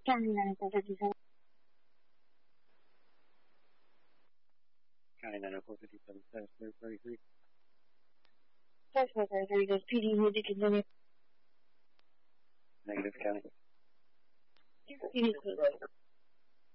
County 90457. County 90457, status 433. Status 433, does PD need to continue? Negative, County. PD, please.